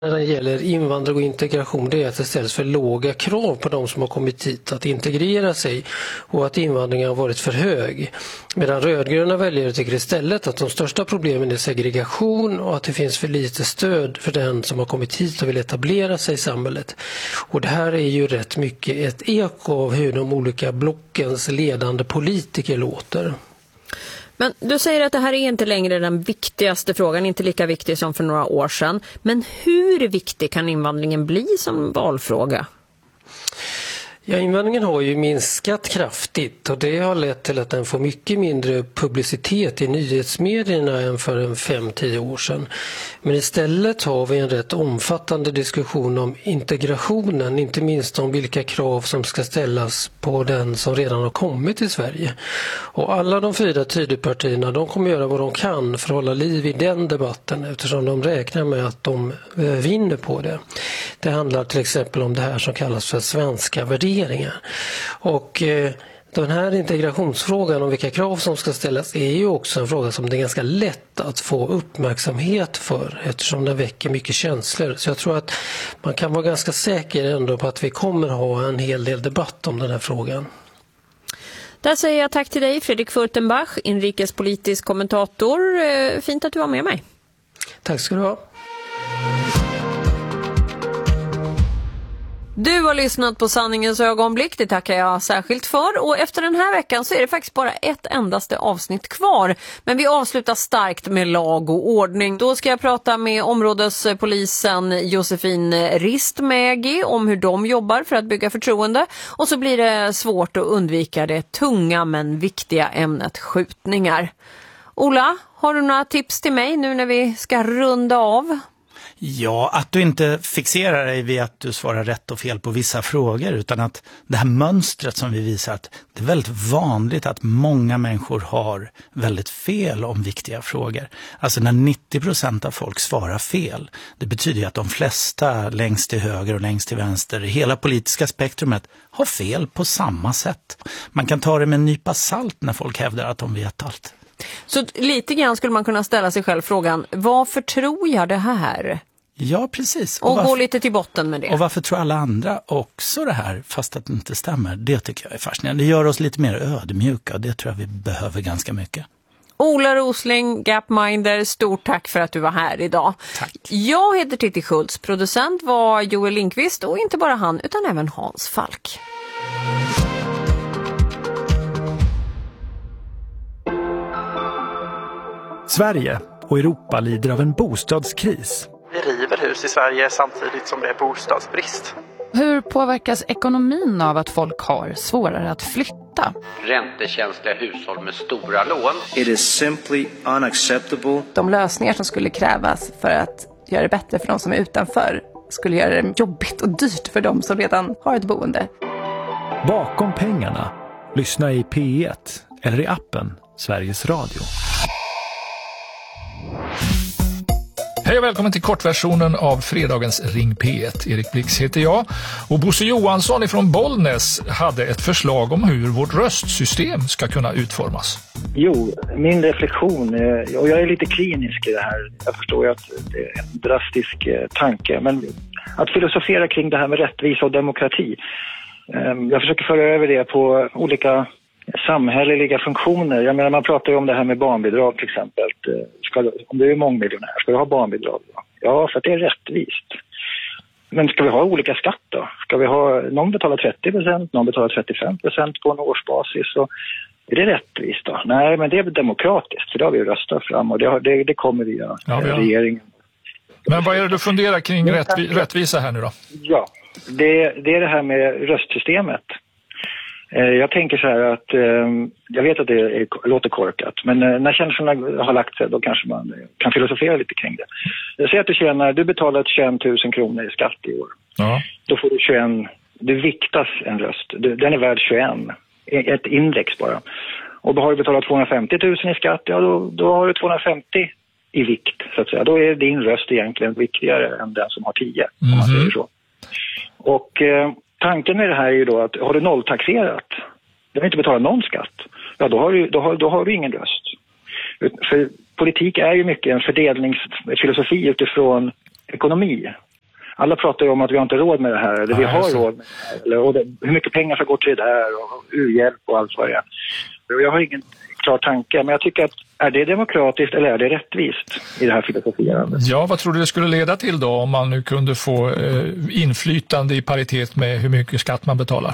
När det gäller invandring och integration, det är att det ställs för låga krav på de som har kommit hit att integrera sig och att invandringen har varit för hög. Medan rödgröna väljare tycker istället att de största problemen är segregation och att det finns för lite stöd för den som har kommit hit och vill etablera sig i samhället. Och det här är ju rätt mycket ett eko av hur de olika blockens ledande politiker låter. Men du säger att det här är inte längre den viktigaste frågan, inte lika viktig som för några år sedan. Men hur viktig kan invandringen bli som valfråga? Ja, invandringen har ju minskat kraftigt och det har lett till att den får mycket mindre publicitet i nyhetsmedierna än för 5-10 år sedan. Men istället har vi en rätt omfattande diskussion om integrationen, inte minst om vilka krav som ska ställas på den som redan har kommit till Sverige. Och alla de 4 Tidöpartierna, de kommer göra vad de kan för att hålla liv i den debatten eftersom de räknar med att de vinner på det. Det handlar till exempel om det här som kallas för svenska värderingar. Och den här integrationsfrågan om vilka krav som ska ställas är ju också en fråga som det är ganska lätt att få uppmärksamhet för eftersom den väcker mycket känslor. Så jag tror att man kan vara ganska säker ändå på att vi kommer ha en hel del debatt om den här frågan. Där säger jag tack till dig Fredrik Furtenbach, inrikespolitisk kommentator. Fint att du var med mig. Tack ska du ha. Du har lyssnat på Sanningens ögonblick, det tackar jag särskilt för. Och efter den här veckan så är det faktiskt bara ett endaste avsnitt kvar. Men vi avslutar starkt med lag och ordning. Då ska jag prata med områdespolisen Josefin Ristmägi om hur de jobbar för att bygga förtroende. Och så blir det svårt att undvika det tunga men viktiga ämnet skjutningar. Ola, har du några tips till mig nu när vi ska runda av? Ja, att du inte fixerar dig vid att du svarar rätt och fel på vissa frågor utan att det här mönstret som vi visar att det är väldigt vanligt att många människor har väldigt fel om viktiga frågor. Alltså när 90% av folk svarar fel, det betyder att de flesta längst till höger och längst till vänster, hela politiska spektrumet har fel på samma sätt. Man kan ta det med en nypa salt när folk hävdar att de vet allt. Så lite grann skulle man kunna ställa sig själv frågan, varför tror jag det här? Ja, precis. Och gå lite till botten med det. Och varför tror alla andra också det här fast att det inte stämmer? Det tycker jag är fascinerande. Det gör oss lite mer ödmjuka och det tror jag vi behöver ganska mycket. Ola Rosling, Gapminder, stort tack för att du var här idag. Tack. Jag heter Titti Schultz, producent var Joel Lindqvist och inte bara han utan även Hans Falk. Sverige och Europa lider av en bostadskris. Vi river hus i Sverige samtidigt som det är bostadsbrist. Hur påverkas ekonomin av att folk har svårare att flytta? Räntekänsliga hushåll med stora lån. It is simply unacceptable. De lösningar som skulle krävas för att göra det bättre för de som är utanför skulle göra det jobbigt och dyrt för de som redan har ett boende. Bakom pengarna. Lyssna i P1 eller i appen Sveriges Radio. Hej och välkommen till kortversionen av fredagens Ring P1. Erik Blix heter jag. Och Bosse Johansson från Bollnäs hade ett förslag om hur vårt röstsystem ska kunna utformas. Jo, min reflektion, och jag är lite klinisk i det här. Jag förstår ju att det är en drastisk tanke. Men att filosofera kring det här med rättvisa och demokrati. Jag försöker föra över det på olika samhälleliga funktioner. Jag menar, man pratar ju om det här med barnbidrag till exempel. Om du är mångmiljonär, ska du ha barnbidrag då? Ja, för att det är rättvist. Men ska vi ha olika skatt då? Ska vi ha, någon betalar 30%, någon betalar 35% på en årsbasis. Så är det rättvist då? Nej, men det är demokratiskt, för det har vi röstat fram och det kommer vi göra, regeringen. Men vad är det du funderar kring rättvisa här nu då? Ja, det är det här med röstsystemet. Jag tänker så här att jag vet att det låter korkat, men när känslorna har lagt sig då kanske man kan filosofera lite kring det. Jag säger att du betalar 21 000 kronor i skatt i år. Ja. Då får du 21, du viktas en röst. Den är värd 21, ett index bara. Och då har du betalat 250 000 i skatt, ja då har du 250 i vikt så att säga. Då är din röst egentligen viktigare än den som har 10, om man säger så. Och tanken med det här är ju då att har du nolltaxerat, du har inte betalat någon skatt, ja då har du ingen röst. För politik är ju mycket en fördelningsfilosofi utifrån ekonomi. Alla pratar ju om att vi har inte råd med det här, eller vi har råd med det här, och hur mycket pengar ska gå till det där, och u-hjälp och allt vad det är. Jag har ingen klar tanke, men jag tycker att är det demokratiskt eller är det rättvist i det här filosofierandet? Ja, vad tror du det skulle leda till då om man nu kunde få inflytande i paritet med hur mycket skatt man betalar?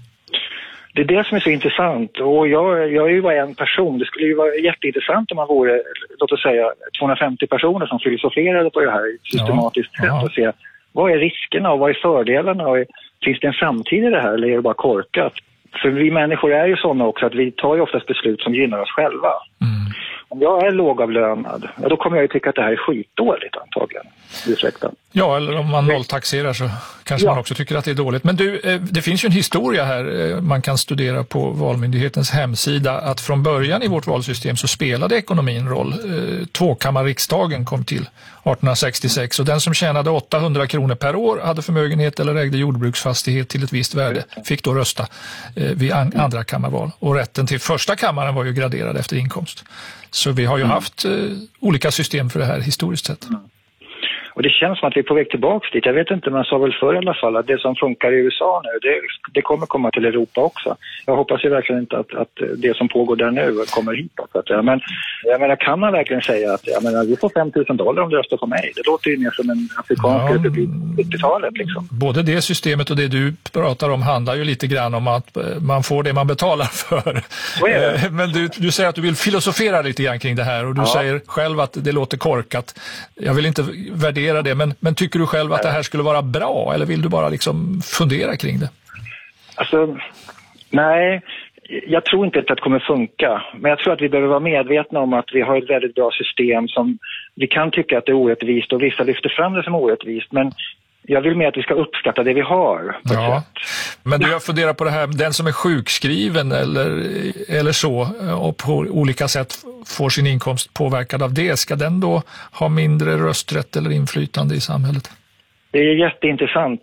Det är det som är så intressant, och jag är ju bara en person. Det skulle ju vara jätteintressant om man vore, låt oss säga, 250 personer som filosoferade på det här systematiskt sätt och se vad är riskerna och vad är fördelarna, och finns det en framtid i det här eller är det bara korkat? För vi människor är ju sådana också att vi tar ju oftast beslut som gynnar oss själva. Om jag är lågavlönad, då kommer jag ju tycka att det här är skitdåligt antagligen. Ursäkta. Ja, eller om man nolltaxerar så kanske man också tycker att det är dåligt. Men du, det finns ju en historia här man kan studera på Valmyndighetens hemsida, att från början i vårt valsystem så spelade ekonomin roll. Tvåkammarriksdagen kom till 1866 och den som tjänade 800 kronor per år, hade förmögenhet eller ägde jordbruksfastighet till ett visst värde, fick då rösta vid andra kammarval. Och rätten till första kammaren var ju graderad efter inkomst. Så vi har ju haft olika system för det här historiskt sett. Och det känns som att vi är på väg tillbaka dit. Jag vet inte, man sa väl förr i alla fall att det som funkar i USA nu, det kommer komma till Europa också. Jag hoppas ju verkligen inte att det som pågår där nu kommer hit. Men jag menar, kan man verkligen säga att vi får $5,000 om du röstar på mig? Det låter ju mer som en afrikansk republik på 70-talet liksom. Både det systemet och det du pratar om handlar ju lite grann om att man får det man betalar för. Så är det. Men du säger att du vill filosofera lite grann kring det här, och du säger själv att det låter korkat. Jag vill inte värdera det, men tycker du själv att det här skulle vara bra, eller vill du bara liksom fundera kring det? Alltså, nej, jag tror inte att det kommer funka, men jag tror att vi behöver vara medvetna om att vi har ett väldigt bra system som vi kan tycka att det är orättvist, och vissa lyfter fram det som orättvist, men jag vill med att vi ska uppskatta det vi har. Ja, men jag funderar på det här, den som är sjukskriven eller så, och på olika sätt får sin inkomst påverkad av det, ska den då ha mindre rösträtt eller inflytande i samhället? Det är jätteintressant.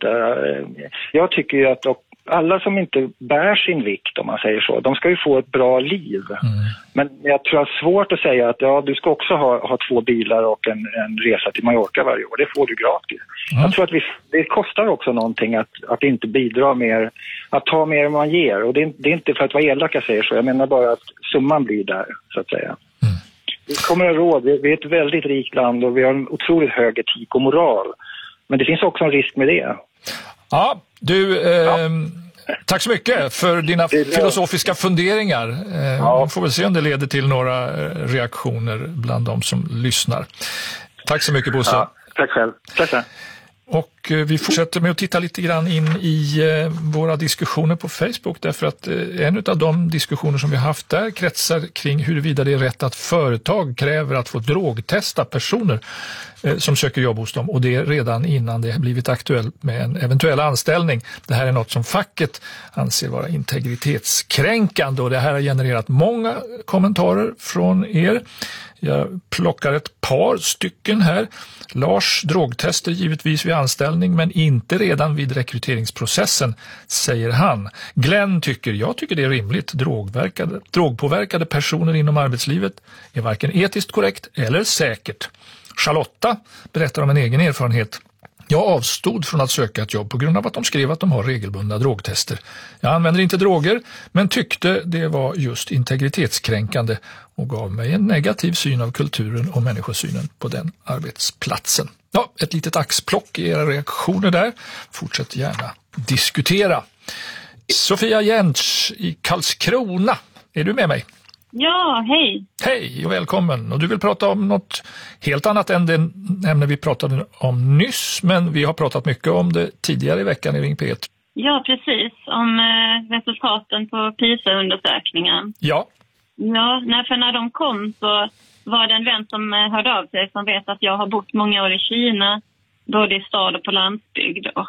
Jag tycker ju att alla som inte bär sin vikt, om man säger så, de ska ju få ett bra liv. Men jag tror att det är svårt att säga att du ska också ha 2 bilar och en resa till Mallorca varje år. Det får du gratis. Jag tror att det kostar också någonting att inte bidra mer, att ta mer än man ger. Och det är inte för att vara elak jag säger så. Jag menar bara att summan blir där, så att säga. Vi kommer att råd. Vi är ett väldigt rikt land och vi har en otroligt hög etik och moral. Men det finns också en risk med det. Ja, tack så mycket för dina filosofiska funderingar. Man får väl se om det leder till några reaktioner bland de som lyssnar. Tack så mycket, Bosse. Ja, tack själv. Tack. Och vi fortsätter med att titta lite grann in i våra diskussioner på Facebook, därför att en av de diskussioner som vi har haft där kretsar kring huruvida det är rätt att företag kräver att få drogtesta personer som söker jobb hos dem, och det är redan innan det har blivit aktuellt med en eventuell anställning. Det här är något som facket anser vara integritetskränkande, och det här har genererat många kommentarer från er. Jag plockar ett par stycken här. Lars, drogtester givetvis vid anställning men inte redan vid rekryteringsprocessen, säger han. Glenn jag tycker det är rimligt. Drogpåverkade personer inom arbetslivet är varken etiskt korrekt eller säkert. Charlotta berättar om en egen erfarenhet. Jag avstod från att söka ett jobb på grund av att de skrev att de har regelbundna drogtester. Jag använder inte droger, men tyckte det var just integritetskränkande och gav mig en negativ syn av kulturen och människosynen på den arbetsplatsen. Ja, ett litet axplock i era reaktioner där. Fortsätt gärna diskutera. Sofia Jentz i Karlskrona, är du med mig? Ja, hej. Hej och välkommen. Och du vill prata om något helt annat än det ämne vi pratade om nyss, men vi har pratat mycket om det tidigare i veckan i Ring P1. Ja, precis. Om resultaten på PISA-undersökningen. Ja. Ja, när de kom så var det en vän som hörde av sig som vet att jag har bott många år i Kina, både i stad och på landsbygd. Och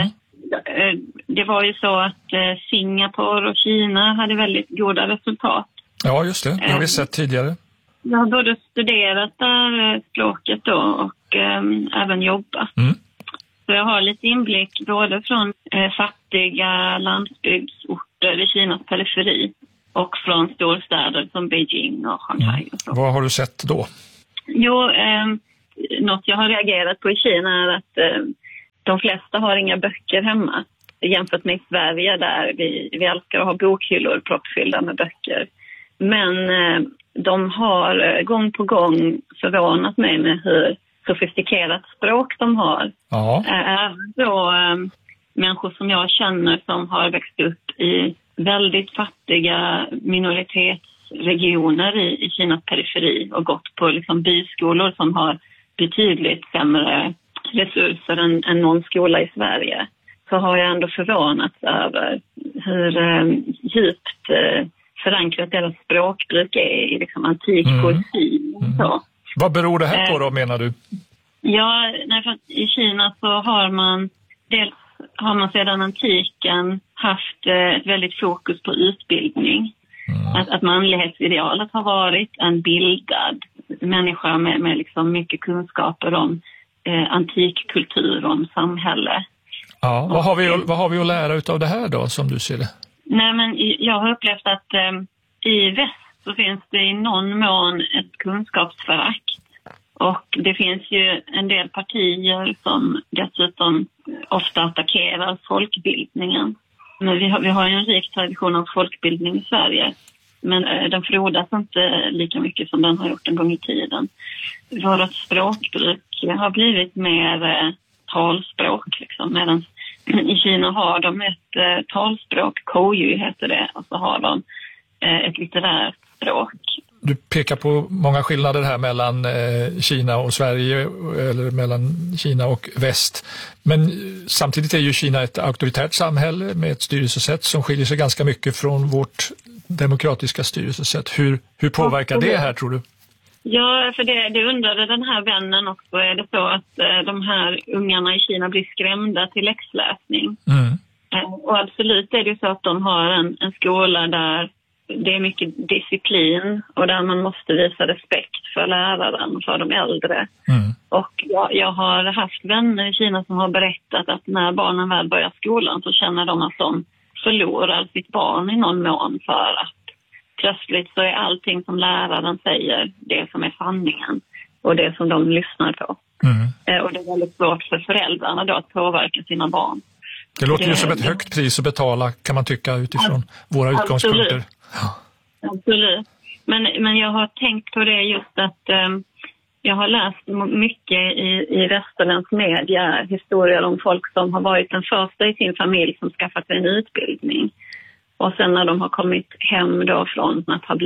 det var ju så att Singapore och Kina hade väldigt goda resultat. Ja, just det. Det har vi sett tidigare. Jag har både studerat där språket då och även jobbat. Så jag har lite inblick både från fattiga landsbygdsorter i Kinas periferi och från storstäder som Beijing och Shanghai. Och så. Vad har du sett då? Jo, något jag har reagerat på i Kina är att de flesta har inga böcker hemma. Jämfört med i Sverige där vi älskar att ha bokhyllor proppfyllda med böcker. Men de har gång på gång förvånat mig med hur sofistikerat språk de har. Ja. Även då människor som jag känner som har växt upp i väldigt fattiga minoritetsregioner i Kinas periferi och gått på liksom byskolor som har betydligt sämre resurser än någon skola i Sverige, så har jag ändå förvånats över hur djupt förankrat deras språkbruk är i liksom antik poesi. Vad beror det här på då, menar du? Ja, för att i Kina så har man sedan antiken haft ett väldigt fokus på utbildning. Att manlighetsidealet har varit en bildad människa med liksom mycket kunskaper om antik kultur, om samhälle. Ja, vad har vi att lära utav det här då, som du ser det? Nej, men jag har upplevt att i väst så finns det i någon mån ett kunskapsförakt. Och det finns ju en del partier som dessutom ofta attackerar folkbildningen. Men vi har ju en rik tradition av folkbildning i Sverige. Men den frodas inte lika mycket som den har gjort en gång i tiden. Vårt språkbruk har blivit mer talspråk. Liksom. Medan i Kina har de ett talspråk, Kouyu heter det, och så har de ett litterärt språk. Du pekar på många skillnader här mellan Kina och Sverige, eller mellan Kina och väst. Men samtidigt är ju Kina ett auktoritärt samhälle med ett styrelsesätt som skiljer sig ganska mycket från vårt demokratiska styrelsesätt. Hur påverkar det här, tror du? Ja, för det undrade den här vännen också. Är det så att de här ungarna i Kina blir skrämda till läxläsning? Och absolut är det så att de har en skola där det är mycket disciplin och där man måste visa respekt för läraren och för de äldre. Och jag har haft vänner i Kina som har berättat att när barnen väl börjar skolan så känner de att de förlorar sitt barn i någon mån, för att plötsligt så är allting som läraren säger det som är sanningen och det som de lyssnar på. Och det är väldigt svårt för föräldrarna då att påverka sina barn. Det låter ju som ett högt pris att betala, kan man tycka, utifrån våra utgångspunkter. Absolut. Men jag har tänkt på det just att jag har läst mycket i västerländsk media historier om folk som har varit den första i sin familj som skaffat sig en utbildning. Och sen när de har kommit hem då från att ha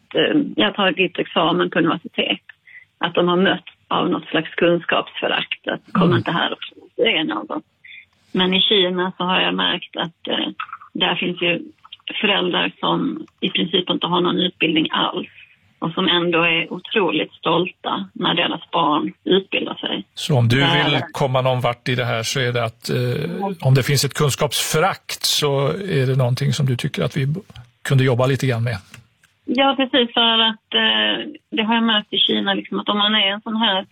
tagit examen på universitet, att de har mött av något slags kunskapsförakt, att kommer inte här och det är något. Men i Kina så har jag märkt att där finns ju föräldrar som i princip inte har någon utbildning alls och som ändå är otroligt stolta när deras barn utbildar sig. Så om du vill komma någon vart i det här, så är det att om det finns ett kunskapsförakt, så är det någonting som du tycker att vi kunde jobba lite grann med? Ja, precis, för att det har jag märkt i Kina liksom, att om man är en sån här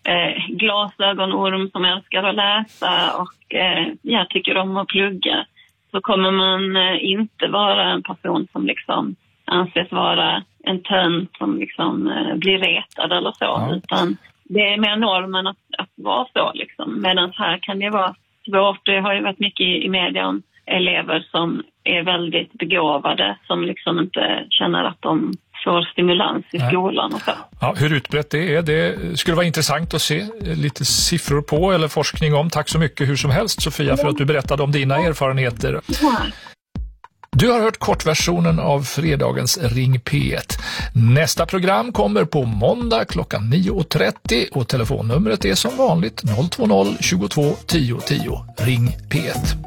glasögonorm som älskar att läsa och jag tycker om att plugga, så kommer man inte vara en person som liksom anses vara en tönt som liksom blir retad eller så, utan det är mer normen att vara så liksom. Medan här kan det vara svårt. Det har ju varit mycket i media om elever som är väldigt begåvade, som liksom inte känner att de får stimulans i skolan och så. Ja, hur utbrett det är, det skulle vara intressant att se lite siffror på eller forskning om. Tack så mycket hur som helst, Sofia, för att du berättade om dina erfarenheter. Ja. Du har hört kortversionen av fredagens Ring P1. Nästa program kommer på måndag klockan 9.30 och telefonnumret är som vanligt 020 22 10 10. Ring P1.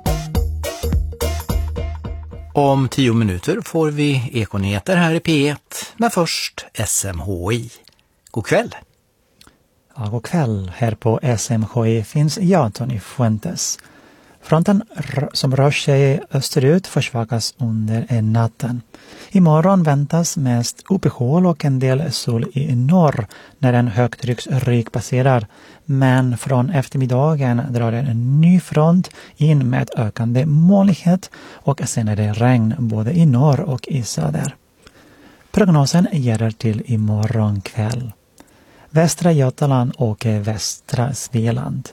Om 10 minuter får vi Ekonyheter här i P1, men först SMHI. God kväll! Ja, god kväll. Här på SMHI finns jag, Tony Fuentes. Fronten som rör sig österut försvagas under natten. Imorgon väntas mest uppehåll och en del sol i norr när en högtrycksrygg passerar. Men från eftermiddagen drar en ny front in med ökande molnighet och senare regn både i norr och i söder. Prognosen gäller till imorgon kväll. Västra Götaland och västra Svealand.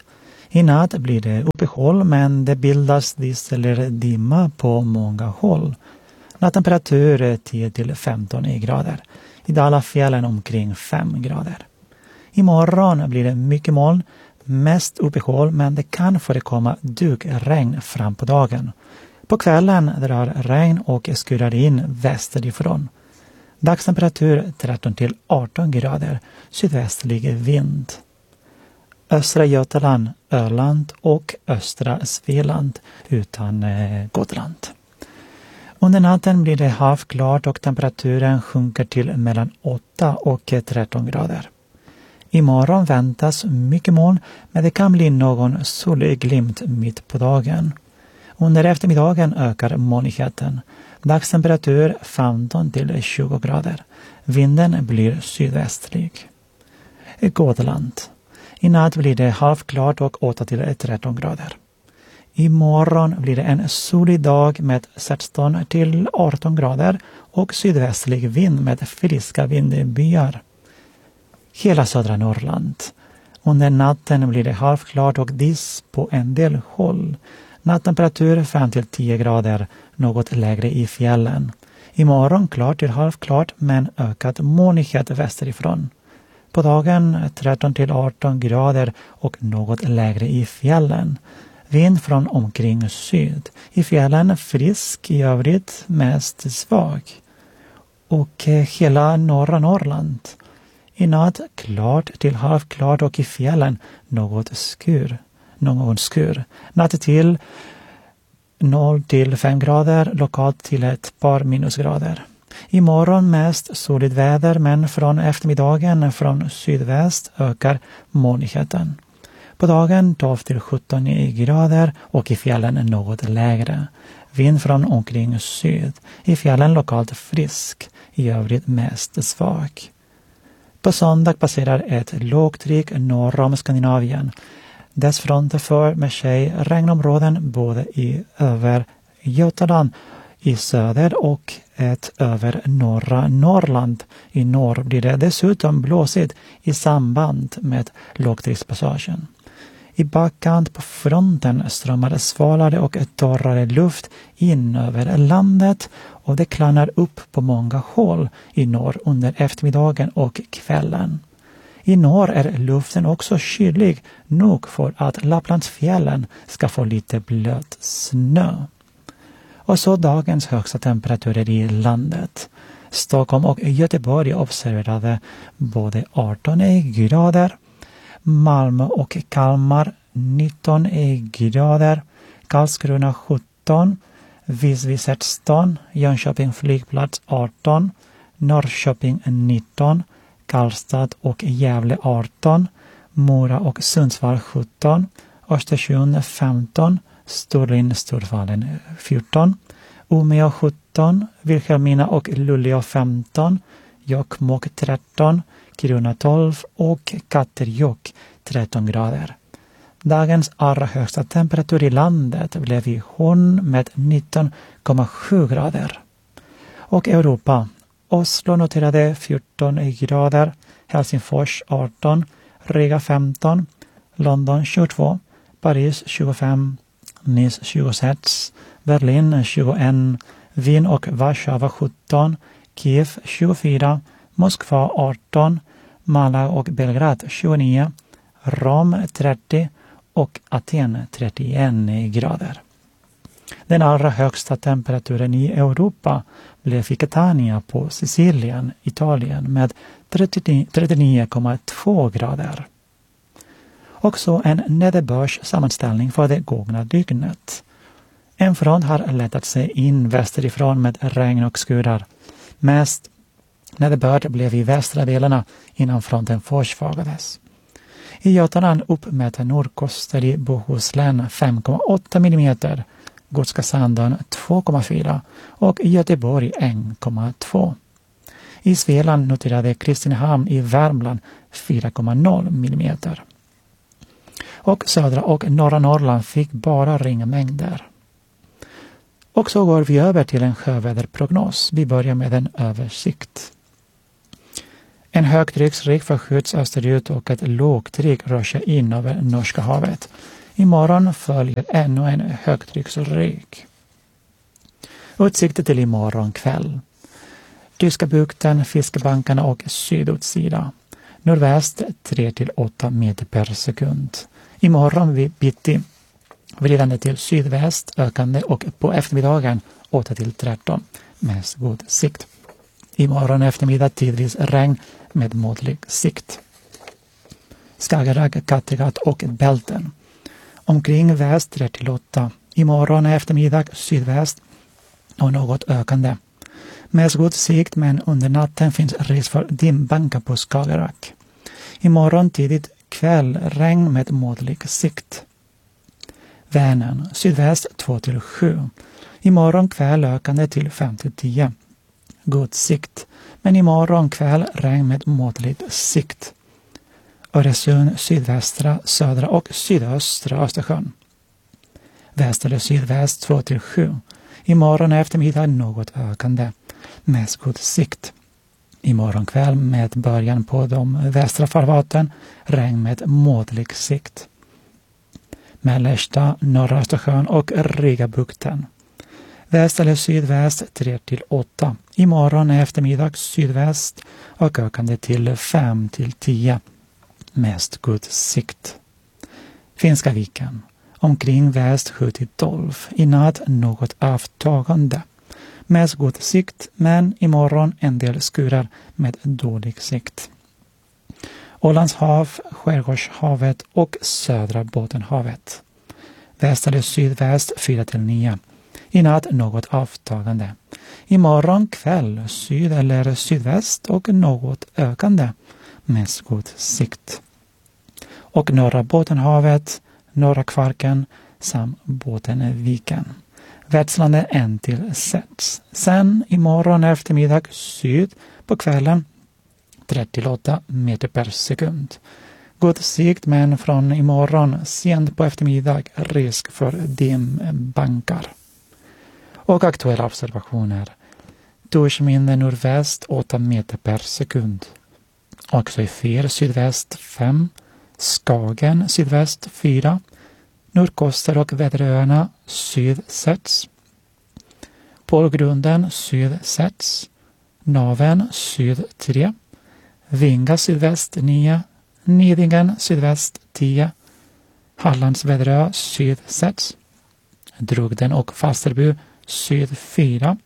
I natt blir det uppehåll men det bildas dis eller dimma på många håll. Nattemperatur är 10-15 grader. I Dalafjällen omkring 5 grader. Imorgon blir det mycket moln, mest uppehåll men det kan förekomma dugregn fram på dagen. På kvällen drar regn och skurar in västerifrån. Dagstemperatur 13-18 grader, sydvästlig vind. Östra Götaland, Öland och östra Svealand utan Gotland. Under natten blir det havklart och temperaturen sjunker till mellan 8 och 13 grader. Imorgon väntas mycket moln men det kan bli någon solglimt mitt på dagen. Under eftermiddagen ökar molnigheten. Dagstemperatur 15-20 grader. Vinden blir sydvästlig. Gotland. I natt blir det halvklart och 8-13 grader. Imorgon blir det en solig dag med 16-18 grader och sydvästlig vind med friska vindbyar. Hela södra Norrland. Under natten blir det halvklart och dis på en del håll. Nattemperatur 5-10 grader, något lägre i fjällen. Imorgon klart till halvklart men ökad molnighet västerifrån. På dagen 13-18 grader och något lägre i fjällen. Vind från omkring syd. I fjällen frisk, i övrigt mest svag. Och hela norra Norrland. I natt klart till halvklart och i fjällen någon skur. Natt till 0-5 grader, lokalt till ett par minusgrader. Imorgon mest soligt väder men från eftermiddagen från sydväst ökar molnigheten. På dagen 12-17 grader och i fjällen något lägre. Vind från omkring syd. I fjällen lokalt frisk, i övrigt mest svag. På söndag passerar ett lågtryck norr om Skandinavien. Dess fronter för med sig regnområden både i över Götaland i söder och ett över norra Norrland. I norr blir det dessutom blåsigt i samband med lågtryckspassagen. I bakkant på fronten strömmar svalare och torrare luft in över landet och det klarnar upp på många håll i norr under eftermiddagen och kvällen. I norr är luften också kylig nog för att Lapplandsfjällen ska få lite blöt snö. Och så dagens högsta temperaturer i landet. Stockholm och Göteborg observerade både 18 grader. Malmö och Kalmar 19 grader. Karlskrona 17. Visby 16. Jönköping flygplats 18. Norrköping 19. Karlstad och Gävle 18. Mora och Sundsvall 17. Östersund 15. Storfallen 14. Umeå 17. Vilhelmina och Luleå 15. Jokkmokk 13. Kiruna 12 och Katterjåkk 13 grader. Dagens allra högsta temperatur i landet blev i Horn med 19,7 grader. Och Europa. Oslo noterade 14 grader, Helsingfors 18, Riga 15, London 22, Paris 25, Nice 26, Berlin 21, Wien och Warszawa 17, Kiev 24, Moskva 18, Malaga och Belgrad 29, Rom 30 och Aten 31 grader. Den allra högsta temperaturen i Europa blev i Catania på Sicilien, Italien med 39,2 grader. Också en nederbördssammanställning för det gångna dygnet. En front har letat sig in västerifrån med regn och skurar. Mest nederbörd blev i västra delarna innan fronten försvagades. I Götaland uppmätte Nordkoster i Bohuslän 5,8 mm, Gotska Sandön 2,4 och Göteborg 1,2. I Svealand noterade Kristinehamn i Värmland 4,0 mm. Och södra och norra Norrland fick bara ringa mängder. Och så går vi över till en sjöväderprognos. Vi börjar med en översikt. En högtrycksrik förskjuts österut och ett lågtryck rör sig in över Norska havet. Imorgon följer ännu en högtrycksrik. Utsikter till imorgon kväll. Tyska bukten, fiskebankarna och sydutsida. Nordväst 3-8 meter per sekund. Imorgon vid bitti vridande till sydväst ökande och på eftermiddagen 8-13 med god sikt. Imorgon eftermiddag tidvis regn med måttlig sikt. Skagerrak, Kattegatt och Bälten. Omkring väst 3-8. Imorgon eftermiddag sydväst och något ökande. Med god sikt men under natten finns risk för dimbankar på Skagerrak. Imorgon tidigt kväll regn med måttlig sikt. Vänern sydväst 2-7. Imorgon kväll ökande till 5-10. God sikt, men imorgon kväll regn med måttlig sikt. Öresund sydvästra, södra och sydöstra Östersjön. Väst eller sydväst 2-7. Imorgon eftermiddag något ökande. Med god sikt. Imorgon kväll med början på de västra farvatten regn med måttlig sikt. Mellersta, norra Östersjön och Rigabukten. Väst eller sydväst 3-8. Imorgon eftermiddag sydväst och ökande till 5-10. Mest god sikt. Finska viken. Omkring väst 7-12. I natt något avtagande. Mest god sikt, men imorgon en del skurar med dålig sikt. Ålands hav, Skärgårdshavet och södra Bottenhavet. Väst eller sydväst 4-9. I natt något avtagande. Imorgon kväll syd eller sydväst och något ökande. Mest god sikt. Och norra Bottenhavet, norra Kvarken samt Bottenviken. Västlandet 1-6. Sen imorgon eftermiddag syd på kvällen 3-8 meter per sekund. God sikt men från imorgon sent på eftermiddag risk för dimbankar. Och aktuella observationer. Torsminde nordväst 8 meter per sekund. Också i fyr sydväst 5. Skagen sydväst 4. Nordkoster och Väderöarna syd 6. Polgrunden syd 6. Naven syd 3. Vinga sydväst 9. Nidingen sydväst 10. Hallands Väderö syd 6. Drugden och Falsterbo syd 4.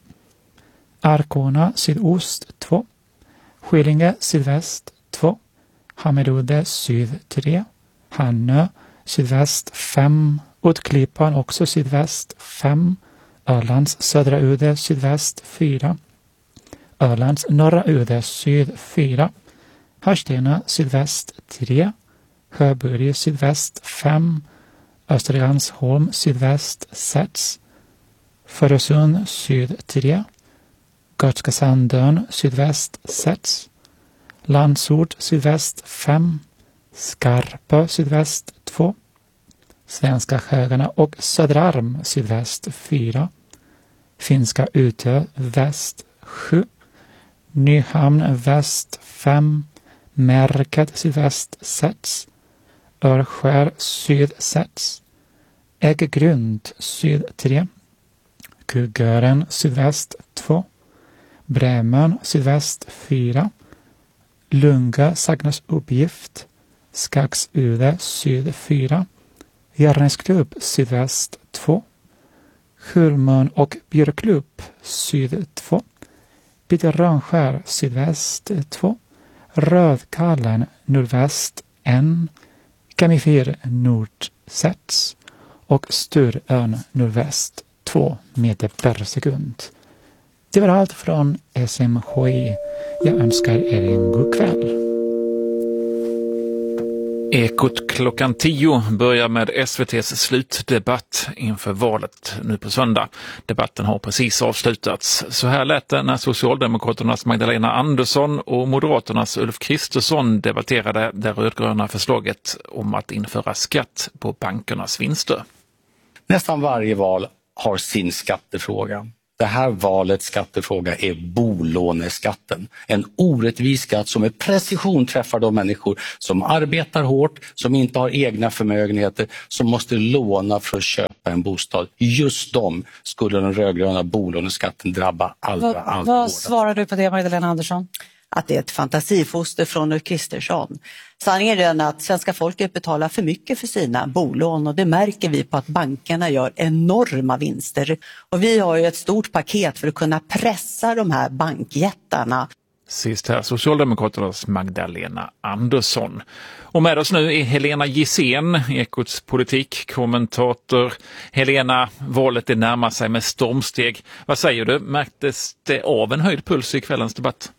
Arkona sydost 2. Skillinge sydväst 2. Hammerudde syd 3. Hannö sydväst 5. Utklippan också sydväst 5. Ölands södra udde sydväst 4. Ölands norra udde syd 4. Harstena sydväst 3. Sjöburg sydväst 5. Östergansholm sydväst 6. Förresund syd 3. Gotska Sandön sydväst 6. Landsort sydväst 5. Skarpö sydväst 2. Svenska Sjöarna och Söderarm sydväst 4. Finska Utö väst 7. Nyhamn väst 5. Märket sydväst 6. Örskär syd 6. Äggrund syd 3. Kugören sydväst 2. Bremen sydväst 4. Lunga Sagnas uppgift. Skagsude syd 4. Järnesklubb sydväst 2. Hulmön och Björklubb syd 2. Peter Rönskär sydväst 2. Rödkallen nordväst 1. Kamifir nord 6. Och Sturön nordväst 2 meter per sekund. Det var allt från SMHI. Jag önskar er en god kväll. Ekot klockan 10 börjar med SVT:s slutdebatt inför valet nu på söndag. Debatten har precis avslutats. Så här lät det när Socialdemokraternas Magdalena Andersson och Moderaternas Ulf Kristersson debatterade det rödgröna förslaget om att införa skatt på bankernas vinster. Nästan varje val har sin skattefråga. Det här valets skattefråga är bolåneskatten. En orättvis skatt som med precision träffar de människor som arbetar hårt, som inte har egna förmögenheter, som måste låna för att köpa en bostad. Just dem skulle den rödgröna bolåneskatten drabba allra Vad svarar du på det, Magdalena Andersson? Att det är ett fantasifoster från Ulf Kristersson. Sanningen är den att svenska folket betalar för mycket för sina bolån och det märker vi på att bankerna gör enorma vinster. Och vi har ju ett stort paket för att kunna pressa de här bankjättarna. Sist här Socialdemokraternas Magdalena Andersson. Och med oss nu är Helena Gissén, Ekots politikkommentator. Helena, valet är närmar sig med stormsteg. Vad säger du? Märktes det av en höjd puls i kvällens debatt?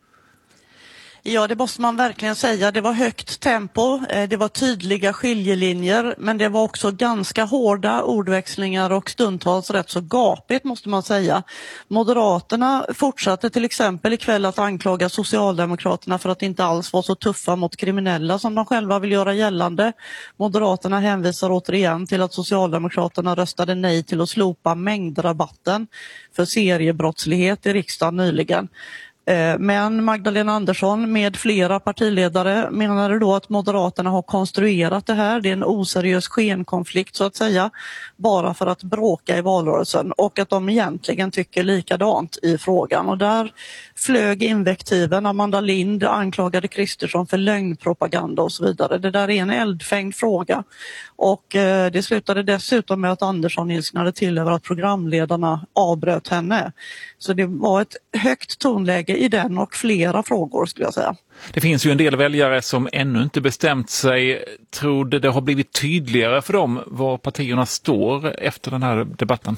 Ja, det måste man verkligen säga. Det var högt tempo, det var tydliga skiljelinjer, men det var också ganska hårda ordväxlingar och stundtals rätt så gapigt måste man säga. Moderaterna fortsatte till exempel ikväll att anklaga Socialdemokraterna för att inte alls vara så tuffa mot kriminella som de själva vill göra gällande. Moderaterna hänvisar återigen till att Socialdemokraterna röstade nej till att slopa mängdrabatten för seriebrottslighet i riksdagen nyligen. Men Magdalena Andersson med flera partiledare menade då att Moderaterna har konstruerat det här. Det är en oseriös skenkonflikt så att säga, bara för att bråka i valrörelsen och att de egentligen tycker likadant i frågan. Och där flög invektiven. Amanda Lind anklagade Kristersson för lögnpropaganda och så vidare. Det där är en eldfängd fråga. Och det slutade dessutom med att Andersson ilsknade till över att programledarna avbröt henne. Så det var ett högt tonläge i den och flera frågor skulle jag säga. Det finns ju en del väljare som ännu inte bestämt sig. Tror det har blivit tydligare för dem var partierna står efter den här debatten?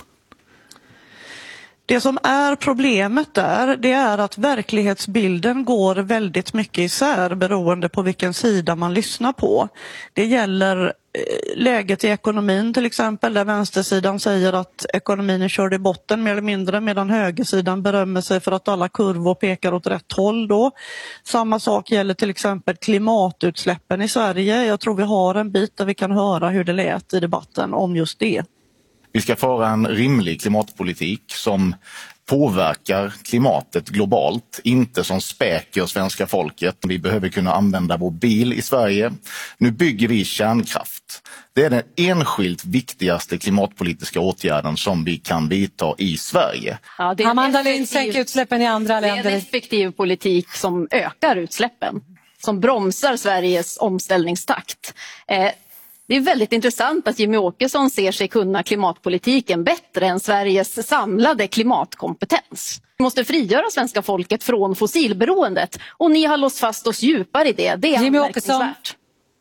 Det som är problemet där, det är att verklighetsbilden går väldigt mycket isär beroende på vilken sida man lyssnar på. Det gäller läget i ekonomin till exempel, där vänstersidan säger att ekonomin är körd i botten mer eller mindre, medan högersidan berömmer sig för att alla kurvor pekar åt rätt håll då. Samma sak gäller till exempel klimatutsläppen i Sverige. Jag tror vi har en bit där vi kan höra hur det lät i debatten om just det. Vi ska föra en rimlig klimatpolitik som påverkar klimatet globalt, inte som späker svenska folket. Vi behöver kunna använda vår bil i Sverige. Nu bygger vi kärnkraft. Det är den enskilt viktigaste klimatpolitiska åtgärden som vi kan vidta i Sverige. Ja, det är Amanda Lind sänker utsläppen i andra länder. Det är en effektiv politik som ökar utsläppen, som bromsar Sveriges omställningstakt. Det är väldigt intressant att Jimmie Åkesson ser sig kunna klimatpolitiken bättre än Sveriges samlade klimatkompetens. Vi måste frigöra svenska folket från fossilberoendet och ni har låst fast oss djupare i det. Det är anmärkningsvärt.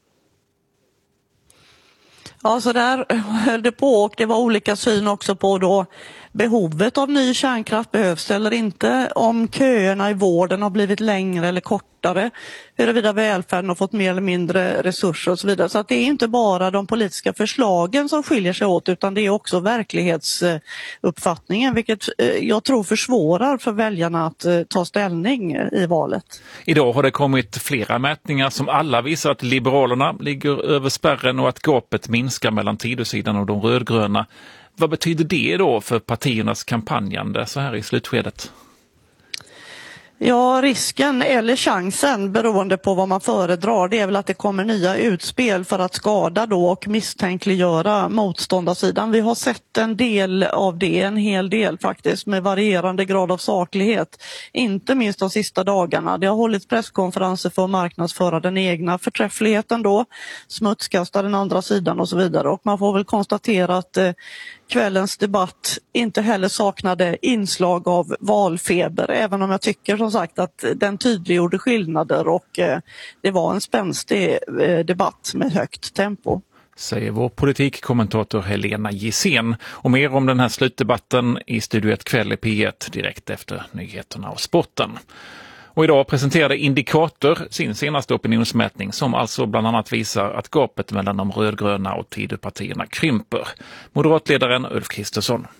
Ja, så där höll det på och det var olika syn också på då behovet av ny kärnkraft, behövs eller inte, om köerna i vården har blivit längre eller kortare, huruvida välfärden har fått mer eller mindre resurser och så vidare. Så att det är inte bara de politiska förslagen som skiljer sig åt utan det är också verklighetsuppfattningen, vilket jag tror försvårar för väljarna att ta ställning i valet. Idag har det kommit flera mätningar som alla visar att Liberalerna ligger över spärren och att gapet minskar mellan Tidösidan och de rödgröna. Vad betyder det då för partiernas kampanjande så här i slutskedet? Ja, risken eller chansen beroende på vad man föredrar, det är väl att det kommer nya utspel för att skada då och misstänkliggöra motståndarsidan. Vi har sett en del av det, en hel del faktiskt, med varierande grad av saklighet. Inte minst de sista dagarna. Det har hållits presskonferenser för att marknadsföra den egna förträffligheten då, smutskasta den andra sidan och så vidare. Och man får väl konstatera att kvällens debatt inte heller saknade inslag av valfeber, även om jag tycker som sagt att den tydliggjorde skillnader och det var en spänstig debatt med högt tempo. Säger vår politikkommentator Helena Gissén. Och mer om den här slutdebatten i Studio 1 kväll i P1 direkt efter nyheterna och sporten. Och idag presenterade Indikator sin senaste opinionsmätning som alltså bland annat visar att gapet mellan de rödgröna och Tidöpartierna krymper. Moderatledaren Ulf Kristersson.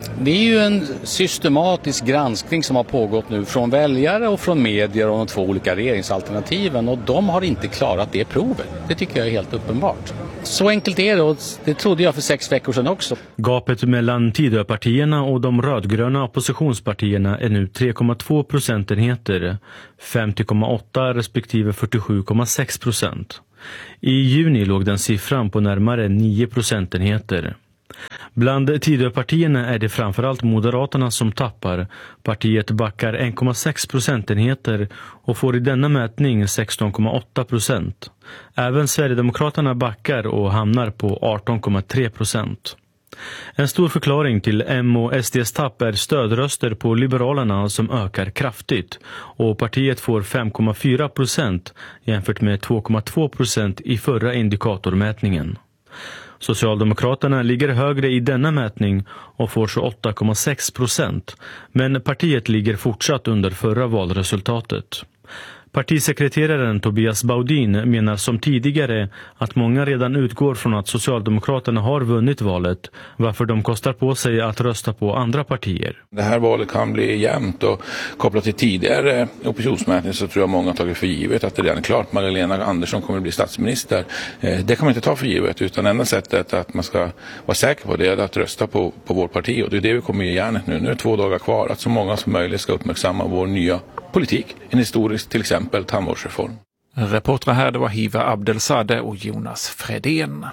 Det är ju en systematisk granskning som har pågått nu från väljare och från medier och de två olika regeringsalternativen, och de har inte klarat det provet. Det tycker jag är helt uppenbart. Så enkelt är det, och det trodde jag för 6 veckor sedan också. Gapet mellan Tidöpartierna och de rödgröna oppositionspartierna är nu 3,2 procentenheter, 50,8 respektive 47,6%. I juni låg den siffran på närmare 9 procentenheter. Bland Tidöpartierna är det framförallt Moderaterna som tappar. Partiet backar 1,6 procentenheter och får i denna mätning 16,8%. Även Sverigedemokraterna backar och hamnar på 18,3%. En stor förklaring till M och SDs tapp är stödröster på Liberalerna som ökar kraftigt, och partiet får 5,4% jämfört med 2,2% i förra indikatormätningen. Socialdemokraterna ligger högre i denna mätning och får 28,6%, men partiet ligger fortsatt under förra valresultatet. Partisekreteraren Tobias Baudin menar som tidigare att många redan utgår från att Socialdemokraterna har vunnit valet, varför de kostar på sig att rösta på andra partier. Det här valet kan bli jämnt, och kopplat till tidigare opinionsmätning så tror jag många har tagit för givet att det redan är klart. Magdalena Andersson kommer att bli statsminister. Det kan man inte ta för givet, utan enda sättet att man ska vara säker på det är att rösta på vårt parti, och det är det vi kommer ge järnet nu. Nu är det 2 dagar kvar att så många som möjligt ska uppmärksamma vår nya politik, en historisk till exempel tandvårdsreform. Reportrar här, det var Hiva Abdelsadeh och Jonas Fredén.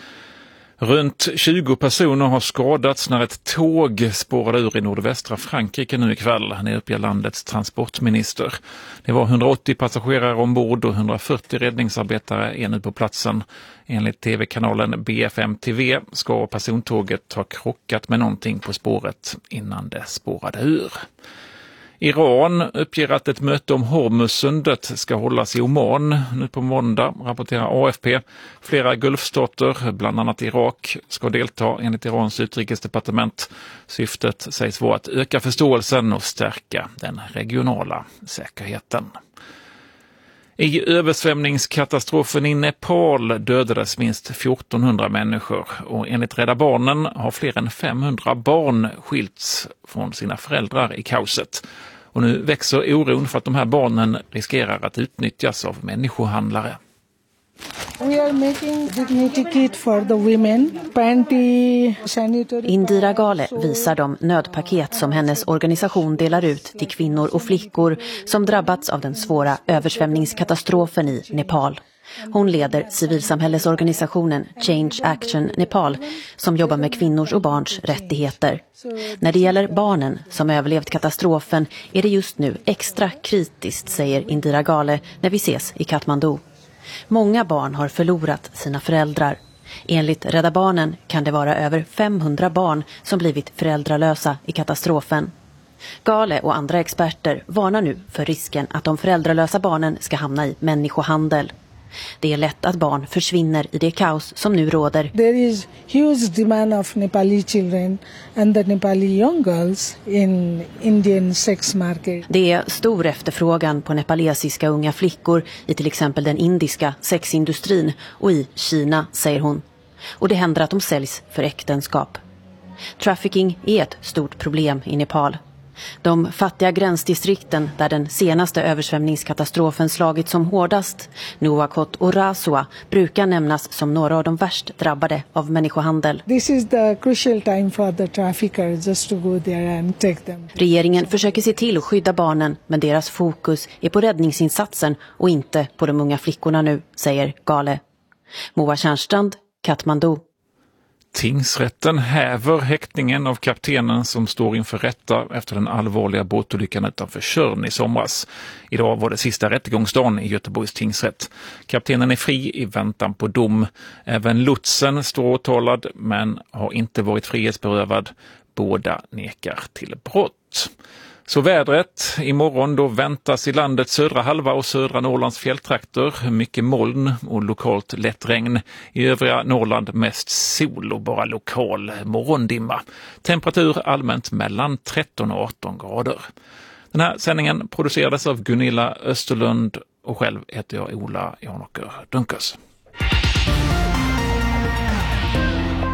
Runt 20 personer har skadats när ett tåg spårade ur i nordvästra Frankrike nu ikväll. Det uppger landets transportminister. Det var 180 passagerare ombord och 140 räddningsarbetare är nu på platsen. Enligt tv-kanalen BFM TV ska persontåget ha krockat med någonting på spåret innan det spårade ur. Iran uppger att ett möte om Hormuzsundet ska hållas i Oman nu på måndag, rapporterar AFP. Flera gulfstater, bland annat Irak, ska delta enligt Irans utrikesdepartement. Syftet sägs vara att öka förståelsen och stärka den regionala säkerheten. I översvämningskatastrofen i Nepal dödades minst 1400 människor, och enligt Rädda Barnen har fler än 500 barn skilts från sina föräldrar i kaoset. Och nu växer oron för att de här barnen riskerar att utnyttjas av människohandlare. We are making dignity kit for the women, panty, sanitary. Indira Gale visar de nödpaket som hennes organisation delar ut till kvinnor och flickor som drabbats av den svåra översvämningskatastrofen i Nepal. Hon leder civilsamhällesorganisationen Change Action Nepal som jobbar med kvinnors och barns rättigheter. När det gäller barnen som överlevt katastrofen är det just nu extra kritiskt, säger Indira Gale när vi ses i Kathmandu. Många barn har förlorat sina föräldrar. Enligt Rädda Barnen kan det vara över 500 barn som blivit föräldralösa i katastrofen. Gale och andra experter varnar nu för risken att de föräldralösa barnen ska hamna i människohandel. Det är lätt att barn försvinner i det kaos som nu råder. There is huge demand of Nepali children and the Nepali young girls in Indian sex market. Det är stor efterfrågan på nepalesiska unga flickor i till exempel den indiska sexindustrin och i Kina, säger hon. Och det händer att de säljs för äktenskap. Trafficking är ett stort problem i Nepal. De fattiga gränsdistrikten där den senaste översvämningskatastrofen slagit som hårdast, Nuwakot och Rasua, brukar nämnas som några av de värst drabbade av människohandel. This is the crucial time for the traffickers just to go there and take them. Regeringen försöker se till att skydda barnen, men deras fokus är på räddningsinsatsen och inte på de unga flickorna nu, säger Gale. Moa Tjärnstrand, Kathmandu. Tingsrätten häver häktningen av kaptenen som står inför rätta efter den allvarliga båtolyckan utanför Tjörn i somras. Idag var det sista rättegångsdagen i Göteborgs tingsrätt. Kaptenen är fri i väntan på dom. Även lotsen står åtalad men har inte varit frihetsberövad. Båda nekar till brott. Så vädret, imorgon då väntas i landets södra halva och södra Norrlands fjälltrakter mycket moln och lokalt lätt regn. I övriga Norrland mest sol och bara lokal morgondimma. Temperatur allmänt mellan 13 och 18 grader. Den här sändningen producerades av Gunilla Österlund och själv heter jag Ola Janåker Dunkers.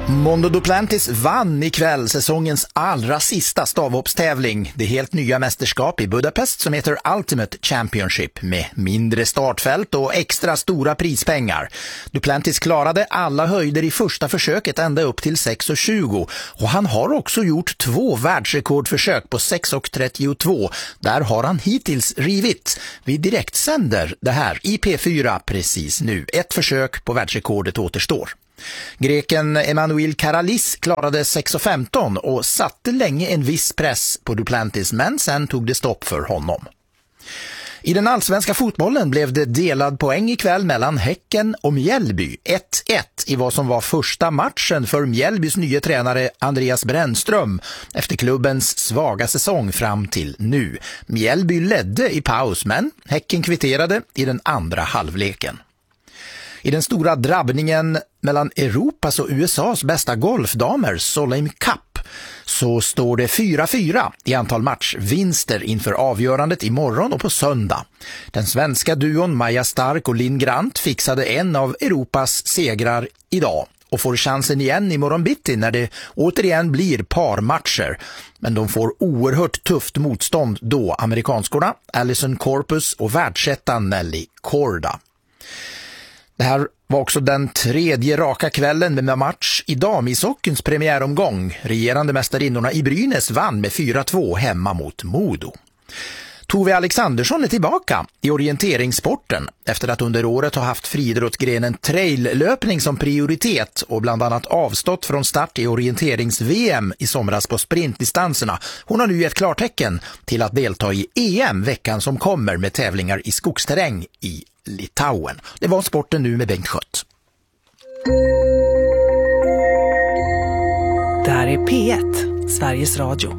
Mondo Duplantis vann ikväll säsongens allra sista stavhoppstävling. Det helt nya mästerskap i Budapest som heter Ultimate Championship med mindre startfält och extra stora prispengar. Duplantis klarade alla höjder i första försöket ända upp till 6,20 och han har också gjort 2 världsrekordförsök på 6,32. Där har han hittills rivit. Vi direktsänder det här i P4 precis nu. Ett försök på världsrekordet återstår. Greken Emanuel Karalis klarade 6,15 och satte länge en viss press på Duplantis, men sen tog det stopp för honom. I den allsvenska fotbollen blev det delad poäng ikväll mellan Häcken och Mjällby. 1-1 i vad som var första matchen för Mjällbys nya tränare Andreas Brännström efter klubbens svaga säsong fram till nu. Mjällby ledde i paus, men Häcken kvitterade i den andra halvleken. I den stora drabbningen mellan Europas och USAs bästa golfdamer, Solheim Cup, så står det 4-4 i antal matchvinster inför avgörandet imorgon och på söndag. Den svenska duon Maja Stark och Linn Grant fixade en av Europas segrar idag och får chansen igen imorgon bitti när det återigen blir parmatcher. Men de får oerhört tufft motstånd då, amerikanskorna Alison Corpus och världsettan Nelly Korda. Det här var också den 3:e raka kvällen med match i damishockeys premiäromgång. Regerande mästarinnorna i Brynäs vann med 4-2 hemma mot Modo. Tove Alexandersson är tillbaka i orienteringssporten efter att under året ha haft friidrottsgrenen traillöpning som prioritet och bland annat avstått från start i orienterings-VM i somras på sprintdistanserna. Hon har nu gett klartecken till att delta i EM veckan som kommer med tävlingar i skogsterräng i Litauen. Det var sporten nu med Bengt Schött. Det här är P1, Sveriges Radio.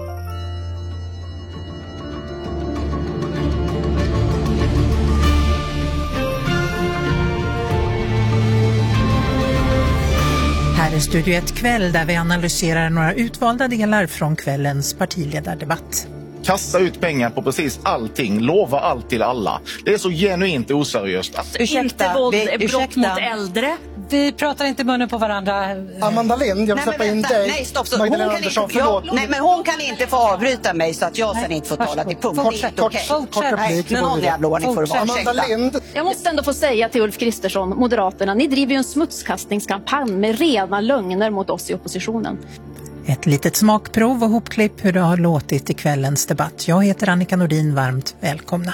Här är Studio 1 kväll där vi analyserar några utvalda delar från kvällens partiledardebatt. Kasta ut pengar på precis allting, lova allt till alla. Det är så genuint oseriöst. Inte våld är brott mot äldre. Vi pratar inte munnen på varandra. Amanda Lind, jag vill släppa in dig. Nej, stopp. Magdalena Andersson, förlåt. Nej, men hon kan inte få avbryta mig så att jag sen inte får tala till punkt. Kort replik. Någon jävla ordning får det vara. Amanda Lind. Jag måste ändå få säga till Ulf Kristersson, Moderaterna, ni driver ju en smutskastningskampanj med rena lögner mot oss i oppositionen. Ett litet smakprov och hopklipp hur det har låtit i kvällens debatt. Jag heter Annika Nordin, varmt välkomna.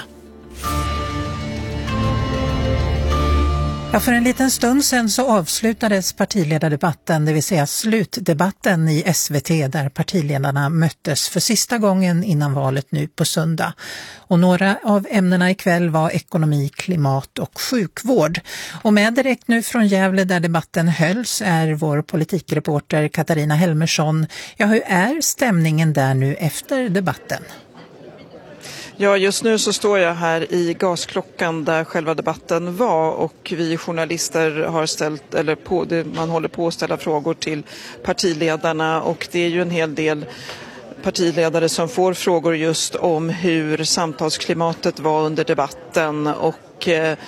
Ja, för en liten stund sedan så avslutades partiledardebatten, det vill säga slutdebatten i SVT där partiledarna möttes för sista gången innan valet nu på söndag. Och några av ämnena ikväll var ekonomi, klimat och sjukvård. Och med direkt nu från Gävle där debatten hölls är vår politikreporter Katarina Helmersson. Ja, hur är stämningen där nu efter debatten? Ja, just nu så står jag här i gasklockan där själva debatten var och vi journalister har ställt, man håller på att ställa frågor till partiledarna och det är ju en hel del partiledare som får frågor just om hur samtalsklimatet var under debatten och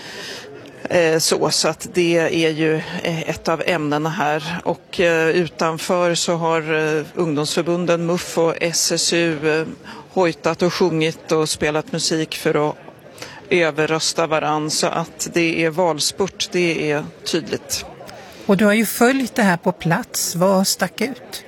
så att det är ju ett av ämnena här och utanför så har ungdomsförbunden MUF och SSU hojtat och sjungit och spelat musik för att överrösta varann så att det är valspurt, det är tydligt. Och du har ju följt det här på plats, vad stack ut?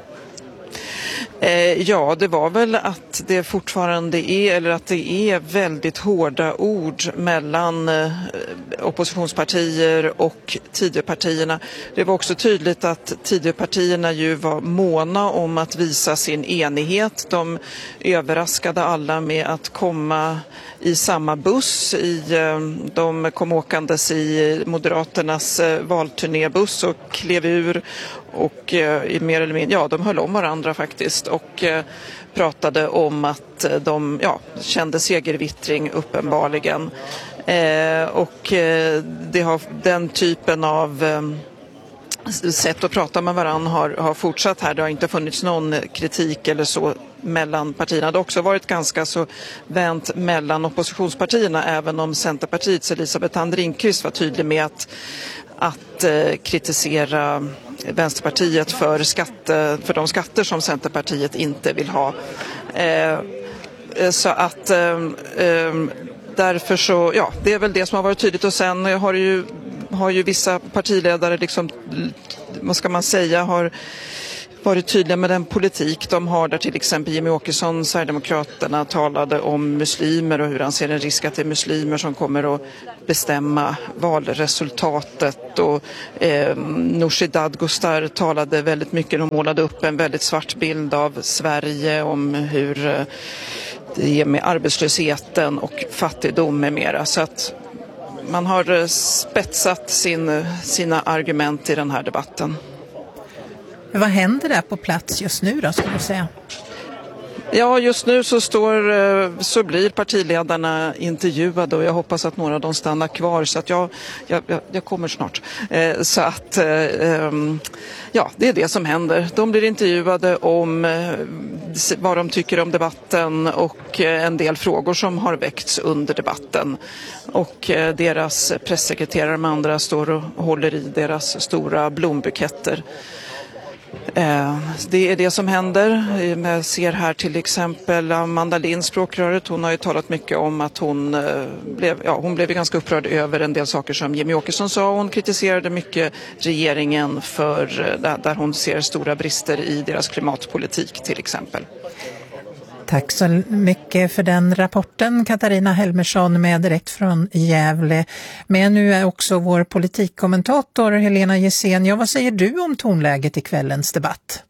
Ja, det var väl att det fortfarande är, eller att det är väldigt hårda ord mellan oppositionspartier och Tidöpartierna. Det var också tydligt att Tidöpartierna ju var måna om att visa sin enighet. De överraskade alla med att komma i samma buss. De kom åkandes i Moderaternas valturnébuss och klev ur och mer eller mindre, ja, de höll om varandra faktiskt och pratade om att de kände segervittring uppenbarligen. Och det har den typen av sätt att prata med varandra har fortsatt här. Det har inte funnits någon kritik eller så mellan partierna. Det har också varit ganska så vänt mellan oppositionspartierna, även om Centerpartiets Elisabeth Thand Ringqvist var tydlig med att kritisera Vänsterpartiet för de skatter som Centerpartiet inte vill ha. Så att därför så, ja, det är väl det som har varit tydligt. Och sen har ju vissa partiledare liksom, vad ska man säga, har varit tydliga med den politik de har, där till exempel Jimmie Åkesson, Sverigedemokraterna, talade om muslimer och hur han ser en risk att det är muslimer som kommer att bestämma valresultatet. Och Nooshi Dadgostar talade väldigt mycket och målade upp en väldigt svart bild av Sverige, om hur det är med arbetslösheten och fattigdom med mera. Så att man har spetsat sina argument i den här debatten. Vad händer där på plats just nu då, skulle du säga? Ja, just nu så blir partiledarna intervjuade och jag hoppas att några av dem stannar kvar, så att jag kommer snart. Så att ja, det är det som händer. De blir intervjuade om vad de tycker om debatten och en del frågor som har väckts under debatten. Och deras pressekreterare med andra står och håller i deras stora blombuketter. Det är det som händer. Jag ser här till exempel Amanda Lind, språkröret. Hon har ju talat mycket om att hon blev ganska upprörd över en del saker som Jimmie Åkesson sa. Hon kritiserade mycket regeringen för där hon ser stora brister i deras klimatpolitik till exempel. Tack så mycket för den rapporten, Katarina Helmersson med direkt från Gävle. Men nu är också vår politikkommentator Helena Gessén. Ja, vad säger du om tonläget i kvällens debatt?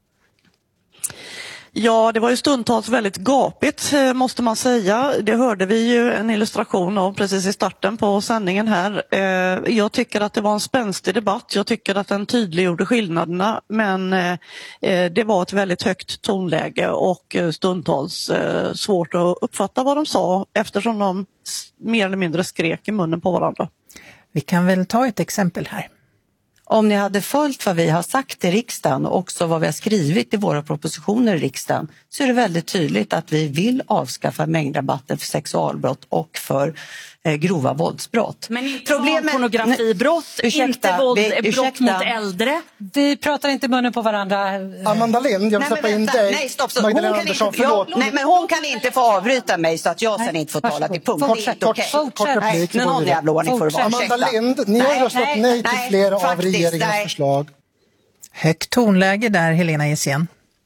Ja, det var ju stundtals väldigt gapigt, måste man säga. Det hörde vi ju en illustration av precis i starten på sändningen här. Jag tycker att det var en spänstig debatt. Jag tycker att den tydliggjorde skillnaderna, men det var ett väldigt högt tonläge och stundtals svårt att uppfatta vad de sa, eftersom de mer eller mindre skrek i munnen på varandra. Vi kan väl ta ett exempel här. Om ni hade följt vad vi har sagt i riksdagen och också vad vi har skrivit i våra propositioner i riksdagen, så är det väldigt tydligt att vi vill avskaffa mängdrabatten för sexualbrott och för grova våldsbrott. Men inte pornografibrott, inte brott mot äldre. Vi pratar inte munnen på varandra. Amanda Lind, jag vill släppa in dig. Nej, stopp. Magdalena Andersson, förlåt. Nej, men hon kan inte få avbryta mig så att jag sen inte får tala till punkt. Kort replik. Någon jävla ordning får det vara. Amanda Lind, ni har röstat nej till flera av regeringens förslag. Högt tonläge där, Helena Gessén.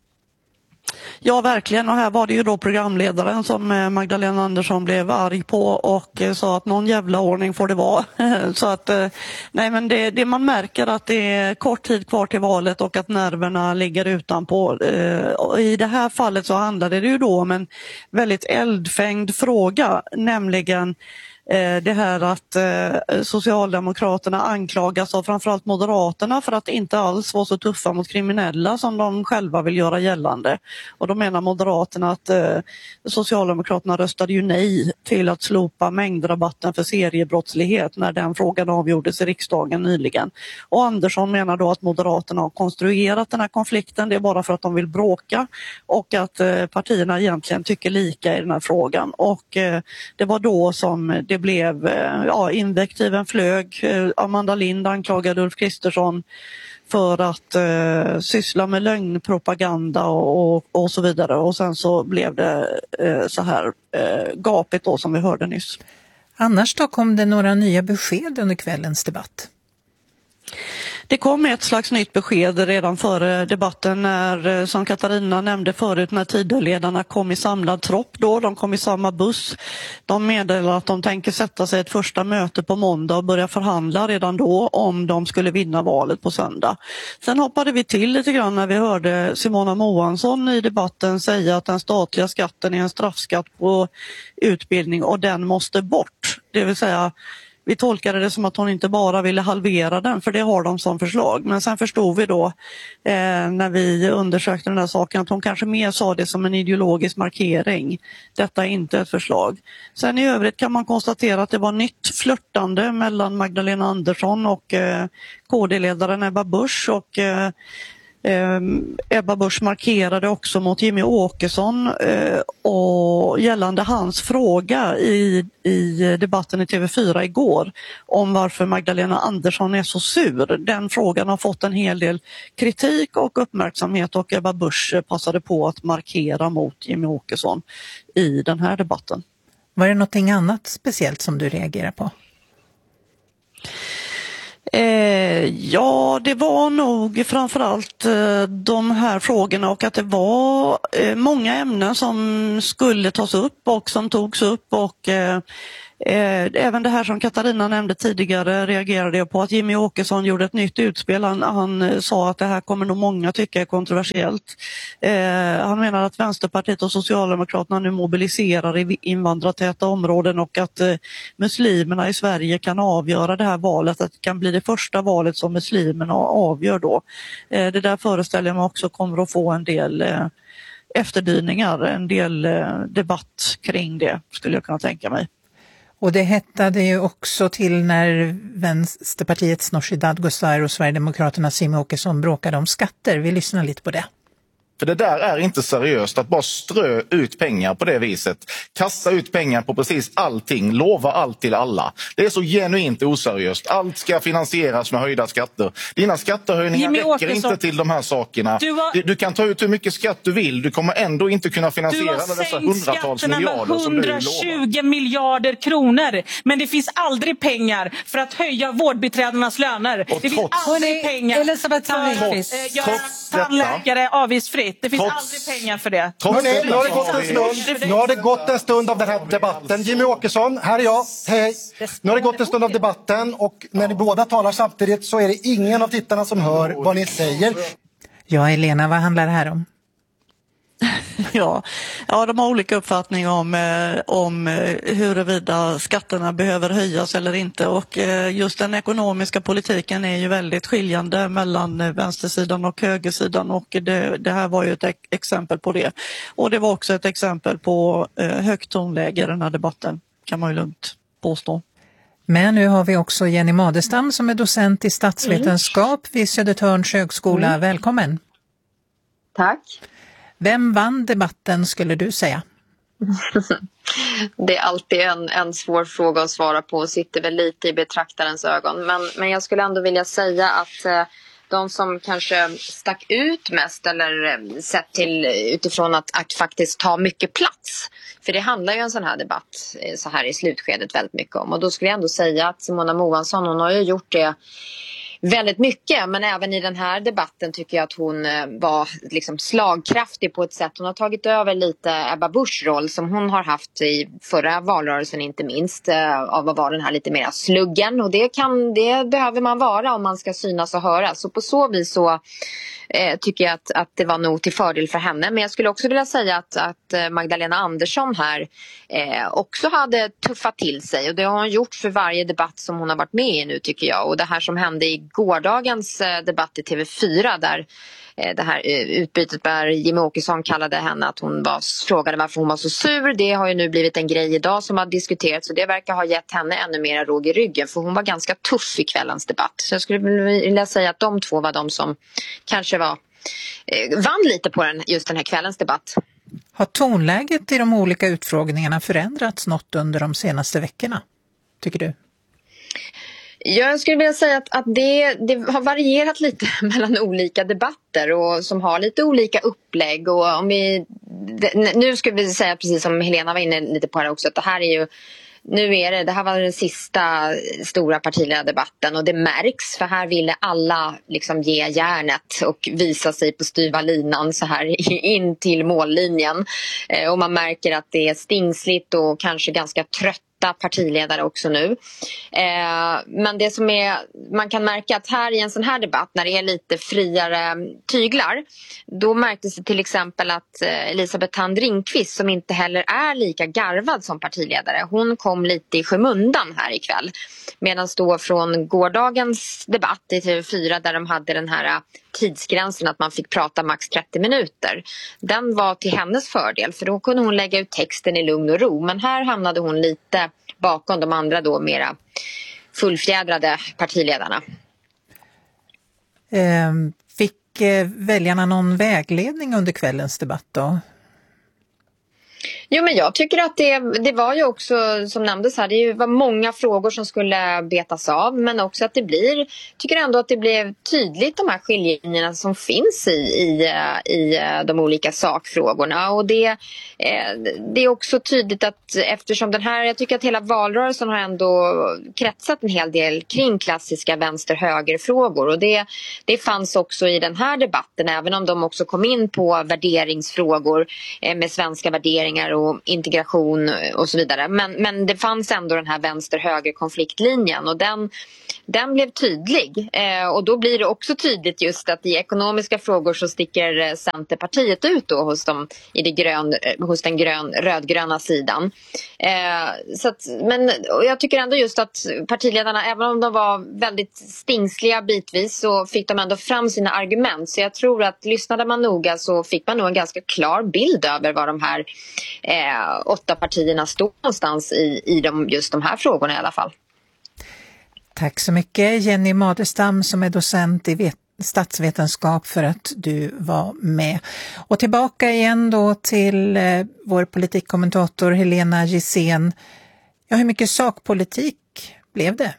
Ja, verkligen. Och här var det ju då programledaren som Magdalena Andersson blev arg på och sa att någon jävla ordning får det vara. Så att, nej, men det man märker att det är kort tid kvar till valet och att nerverna ligger utanpå. I det här fallet så handlade det ju då om en väldigt eldfängd fråga, nämligen det här att Socialdemokraterna anklagas av framförallt Moderaterna för att inte alls vara så tuffa mot kriminella som de själva vill göra gällande. Och då menar Moderaterna att Socialdemokraterna röstade ju nej till att slopa mängdrabatten för seriebrottslighet när den frågan avgjordes i riksdagen nyligen. Och Andersson menar då att Moderaterna har konstruerat den här konflikten, det är bara för att de vill bråka och att partierna egentligen tycker lika i den här frågan. Och det var då som det blev, invektiven flög. Amanda Lind anklagade Ulf Kristersson för att syssla med lögnpropaganda och så vidare. Och sen så blev det så här gapigt då som vi hörde nyss. Annars då, kom det några nya besked under kvällens debatt? Det kom ett slags nytt besked redan före debatten när, som Katarina nämnde förut, när Tidöledarna kom i samlad tropp då. De kom i samma buss. De meddelade att de tänker sätta sig ett första möte på måndag och börja förhandla redan då om de skulle vinna valet på söndag. Sen hoppade vi till lite grann när vi hörde Simona Moansson i debatten säga att den statliga skatten är en straffskatt på utbildning och den måste bort. Det vill säga, vi tolkade det som att hon inte bara ville halvera den, för det har de som förslag. Men sen förstod vi då när vi undersökte den här saken att hon kanske mer sa det som en ideologisk markering. Detta är inte ett förslag. Sen i övrigt kan man konstatera att det var nytt flörtande mellan Magdalena Andersson och KD-ledaren Ebba Busch. Och Ebba Busch markerade också mot Jimmy Åkesson och gällande hans fråga i debatten i TV4 igår om varför Magdalena Andersson är så sur. Den frågan har fått en hel del kritik och uppmärksamhet och Ebba Busch passade på att markera mot Jimmy Åkesson i den här debatten. Var det någonting annat speciellt som du reagerar på? Ja, det var nog framförallt de här frågorna och att det var många ämnen som skulle tas upp och som togs upp och även det här som Katarina nämnde tidigare reagerade jag på att Jimmy Åkesson gjorde ett nytt utspel. Han sa att det här kommer nog många tycka är kontroversiellt. Han menar att Vänsterpartiet och Socialdemokraterna nu mobiliserar i invandrartäta områden och att muslimerna i Sverige kan avgöra det här valet. Att det kan bli det första valet som muslimerna avgör då. Det där föreställer jag mig också kommer att få en del efterdyningar, en del debatt kring det skulle jag kunna tänka mig. Och det hettade ju också till när Vänsterpartiets Nooshi Dadgostar och Sverigedemokraternas Jimmy Åkesson bråkade om skatter. Vi lyssnar lite på det. För det där är inte seriöst att bara strö ut pengar på det viset. Kasta ut pengar på precis allting, lova allt till alla. Det är så genuint oseriöst. Allt ska finansieras med höjda skatter. Dina skattehöjningar räcker inte till de här sakerna. Du kan ta ut hur mycket skatt du vill. Du kommer ändå inte kunna finansiera dessa hundratals miljarder som du lovar. 120 miljarder kronor. Men det finns aldrig pengar för att höja vårdbiträdenas löner. Det finns aldrig pengar Elisabeth för att göra tandläkare avgiftsfritt. Det finns aldrig pengar för det. Nu har det gått en stund av den här debatten. Jimmy Åkesson, här är jag. Hej. Nu har det gått en stund av debatten och när ni båda talar samtidigt så är det ingen av tittarna som hör vad ni säger. Ja, Helena, vad handlar det här om? Ja, de har olika uppfattning om huruvida skatterna behöver höjas eller inte och just den ekonomiska politiken är ju väldigt skiljande mellan vänstersidan och högersidan och det här var ju ett exempel på det. Och det var också ett exempel på högt tonläge i den här debatten, kan man ju lugnt påstå. Men nu har vi också Jenny Madestam som är docent i statsvetenskap vid Södertörns högskola. Välkommen! Tack! Vem vann debatten skulle du säga? Det är alltid en svår fråga att svara på och sitter väl lite i betraktarens ögon. Men jag skulle ändå vilja säga att de som kanske stack ut mest eller sett till utifrån att faktiskt ta mycket plats. För det handlar ju en sån här debatt så här i slutskedet väldigt mycket om. Och då skulle jag ändå säga att Simona Moansson, hon har ju gjort det väldigt mycket, men även i den här debatten tycker jag att hon var liksom slagkraftig på ett sätt. Hon har tagit över lite Ebba Buschs roll som hon har haft i förra valrörelsen inte minst, av att vara den här lite mer sluggen, och det behöver man vara om man ska synas och höras. Så på så vis så tycker jag att det var nog till fördel för henne. Men jag skulle också vilja säga att Magdalena Andersson här också hade tuffat till sig, och det har hon gjort för varje debatt som hon har varit med i nu tycker jag. Och det här som hände i gårdagens debatt i TV4 där det här utbytet där Jimmy Åkesson kallade henne att frågade varför hon var så sur. Det har ju nu blivit en grej idag som har diskuterats, och det verkar ha gett henne ännu mer råg i ryggen, för hon var ganska tuff i kvällens debatt. Så jag skulle vilja säga att de två var de som kanske vann lite på just den här kvällens debatt. Har tonläget i de olika utfrågningarna förändrats något under de senaste veckorna, tycker du? Jag skulle vilja säga att det har varierat lite mellan olika debatter och som har lite olika upplägg. Och nu skulle vi säga, precis som Helena var inne lite på här också, att det här är ju det här var den sista stora partiledardebatten, och det märks, för här ville alla liksom ge järnet och visa sig på styva linan så här in till mållinjen. Och man märker att det är stingsligt och kanske ganska trött partiledare också nu. Men det som man kan märka att här i en sån här debatt när det är lite friare tyglar, då märktes det till exempel att Elisabeth Thand Ringqvist, som inte heller är lika garvad som partiledare, hon kom lite i skymundan här ikväll. Medan då från gårdagens debatt i TV4 där de hade den här tidsgränsen att man fick prata max 30 minuter. Den var till hennes fördel, för då kunde hon lägga ut texten i lugn och ro. Men här hamnade hon lite bakom de andra då mera fullfjädrade partiledarna. Fick väljarna någon vägledning under kvällens debatt då? Jo, men jag tycker att det var ju också, som nämndes här, det var många frågor som skulle betas av, men också att tycker ändå att det blev tydligt de här skiljelinjerna som finns i de olika sakfrågorna. Och det är också tydligt att eftersom jag tycker att hela valrörelsen har ändå kretsat en hel del kring klassiska vänster-höger-frågor, och det fanns också i den här debatten, även om de också kom in på värderingsfrågor med svenska värderingar och integration och så vidare. Men det fanns ändå den här vänster-höger-konfliktlinjen, och den blev tydlig. Och då blir det också tydligt just att i ekonomiska frågor så sticker Centerpartiet ut då hos den rödgröna sidan. Men jag tycker ändå just att partiledarna, även om de var väldigt stingsliga bitvis, så fick de ändå fram sina argument. Så jag tror att lyssnade man noga så fick man nog en ganska klar bild över vad de här 8 partierna stod någonstans i just de här frågorna i alla fall. Tack så mycket Jenny Madestam som är docent i statsvetenskap för att du var med. Och tillbaka igen då till vår politikkommentator Helena Gissén. Ja, hur mycket sakpolitik blev det?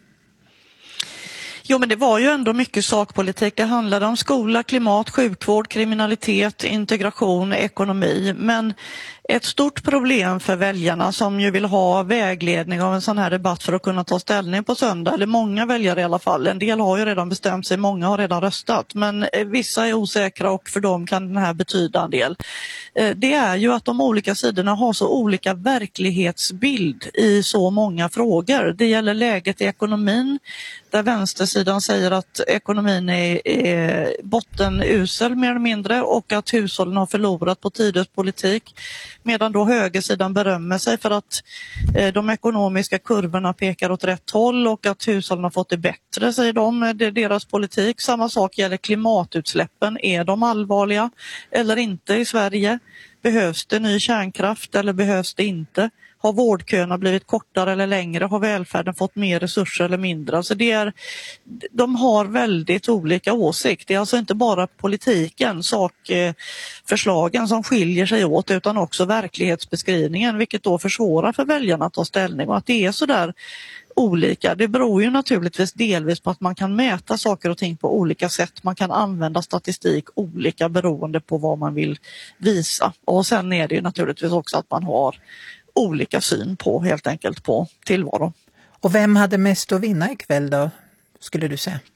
Jo, men det var ju ändå mycket sakpolitik. Det handlade om skola, klimat, sjukvård, kriminalitet, integration, ekonomi. Men ett stort problem för väljarna som ju vill ha vägledning av en sån här debatt för att kunna ta ställning på söndag, eller många väljare i alla fall, en del har ju redan bestämt sig, många har redan röstat, men vissa är osäkra och för dem kan den här betyda en del. Det är ju att de olika sidorna har så olika verklighetsbild i så många frågor. Det gäller läget i ekonomin, där vänstersidan säger att ekonomin är bottenusel mer eller mindre och att hushållen har förlorat på tidens politik. Medan då högersidan berömmer sig för att de ekonomiska kurvorna pekar åt rätt håll och att hushållen har fått det bättre, säger de. Det är deras politik. Samma sak gäller klimatutsläppen. Är de allvarliga eller inte i Sverige? Behövs det ny kärnkraft eller behövs det inte? Har vårdköerna blivit kortare eller längre? Har välfärden fått mer resurser eller mindre? Alltså de har väldigt olika åsikter. Det är alltså inte bara politiken, sakförslagen som skiljer sig åt, utan också verklighetsbeskrivningen, vilket då försvårar för väljarna att ta ställning. Och att det är så där olika, det beror ju naturligtvis delvis på att man kan mäta saker och ting på olika sätt. Man kan använda statistik olika beroende på vad man vill visa. Och sen är det ju naturligtvis också att man har olika syn på helt enkelt på tillvaron. Och vem hade mest att vinna ikväll då, skulle du säga?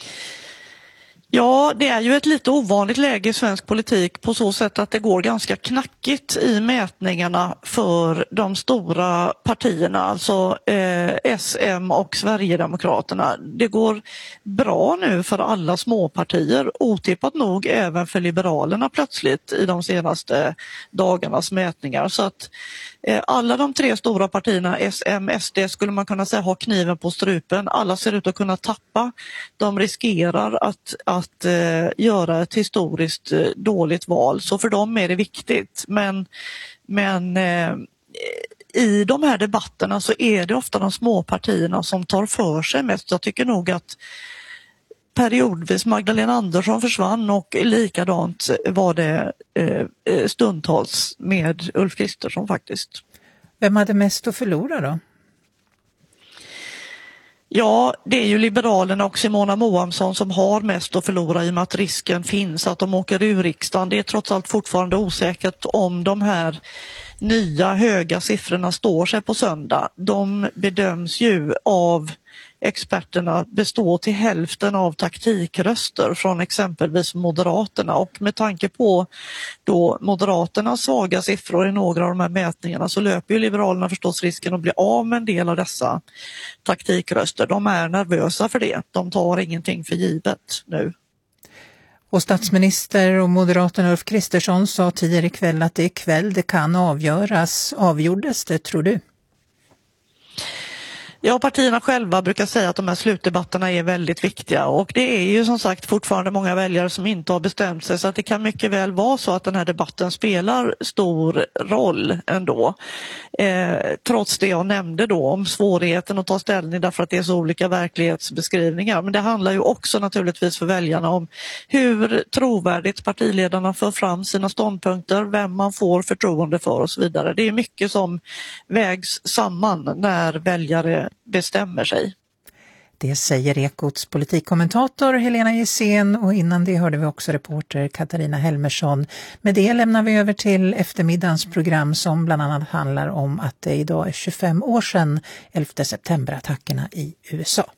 Ja, det är ju ett lite ovanligt läge i svensk politik på så sätt att det går ganska knackigt i mätningarna för de stora partierna, alltså SM och Sverigedemokraterna. Det går bra nu för alla småpartier, otippat nog även för Liberalerna plötsligt i de senaste dagarnas mätningar. Så att alla de 3 stora partierna, SM, SD, skulle man kunna säga har kniven på strupen. Alla ser ut att kunna tappa. De riskerar att göra ett historiskt dåligt val. Så för dem är det viktigt. Men i de här debatterna så är det ofta de små partierna som tar för sig mest. Jag tycker nog att periodvis Magdalena Andersson försvann och likadant var det stundtals med Ulf Kristersson faktiskt. Vem hade mest att förlora då? Ja, det är ju Liberalerna och Simona Moamsson som har mest att förlora i och med att risken finns att de åker ur riksdagen. Det är trots allt fortfarande osäkert om de här nya höga siffrorna står sig på söndag. De bedöms ju av experterna bestå till hälften av taktikröster från exempelvis Moderaterna, och med tanke på då Moderaternas svaga siffror i några av de här mätningarna så löper ju Liberalerna förstås risken att bli av med en del av dessa taktikröster. De är nervösa för det. De tar ingenting för givet nu. Och statsminister och moderaten Ulf Kristersson sa tidigare ikväll att det är kväll det kan avgöras. Avgjordes det, tror du? Ja, partierna själva brukar säga att de här slutdebatterna är väldigt viktiga och det är ju som sagt fortfarande många väljare som inte har bestämt sig, så att det kan mycket väl vara så att den här debatten spelar stor roll ändå. Trots det jag nämnde då om svårigheten att ta ställning därför att det är så olika verklighetsbeskrivningar. Men det handlar ju också naturligtvis för väljarna om hur trovärdigt partiledarna för fram sina ståndpunkter, vem man får förtroende för och så vidare. Det är mycket som vägs samman när väljare bestämmer sig. Det säger Ekots politikkommentator Helena Gissén, och innan det hörde vi också reporter Katarina Helmersson. Med det lämnar vi över till eftermiddagens program som bland annat handlar om att det idag är 25 år sedan 11 september-attackerna i USA.